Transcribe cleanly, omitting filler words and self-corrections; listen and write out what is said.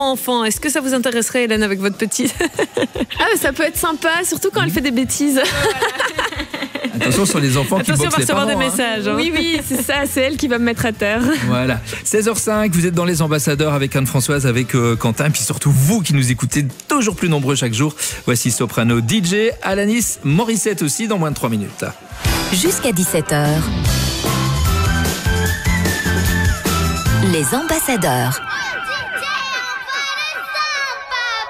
enfant. Est-ce que ça vous intéresserait, Hélène, avec votre petite? Ah, mais ça peut être sympa, surtout quand elle fait des bêtises. Attention sur les enfants qui Attention, on boxent va les recevoir parents. des messages. Hein. Oui, c'est ça, c'est elle qui va me mettre à terre. Voilà. 16h05, vous êtes dans les ambassadeurs avec Anne-Françoise, avec Quentin, puis surtout vous qui nous écoutez toujours plus nombreux chaque jour. Voici Soprano, DJ, Alanis Morissette aussi dans moins de 3 minutes. Jusqu'à 17h. Les ambassadeurs.